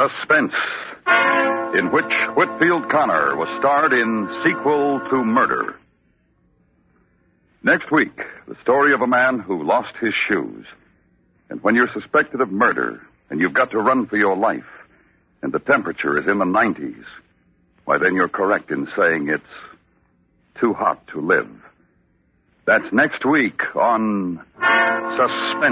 Suspense, in which Whitfield Connor was starred in Sequel to Murder. Next week, the story of a man who lost his shoes. And when you're suspected of murder, and you've got to run for your life, and the temperature is in the 90s, why then you're correct in saying it's too hot to live. That's next week on Suspense.